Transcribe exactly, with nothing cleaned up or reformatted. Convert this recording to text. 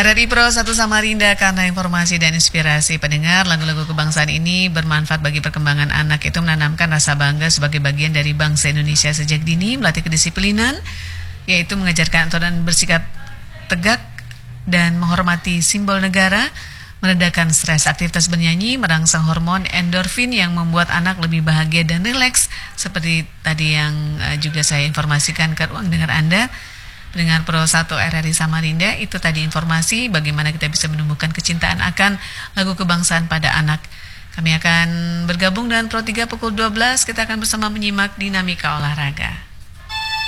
R R I Pro satu Samarinda, karena informasi dan inspirasi pendengar, lagu-lagu kebangsaan ini bermanfaat bagi perkembangan anak. Itu menanamkan rasa bangga sebagai bagian dari bangsa Indonesia sejak dini, melatih kedisiplinan, yaitu mengajarkan aturan bersikap tegak dan menghormati simbol negara, meredakan stres. Aktivitas bernyanyi merangsang hormon endorfin yang membuat anak lebih bahagia dan rileks, seperti tadi yang uh, juga saya informasikan ke ruang dengar Anda. Dengan Pro satu R R I Samarinda, itu tadi informasi bagaimana kita bisa menumbuhkan kecintaan akan lagu kebangsaan pada anak. Kami akan bergabung dengan Pro tiga pukul dua belas, kita akan bersama menyimak dinamika olahraga.